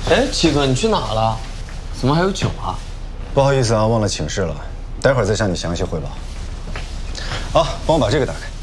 哎，七哥，你去哪了？怎么还有酒啊？ 不好意思啊，忘了请示了，待会儿再向你详细汇报。啊，帮我把这个打开。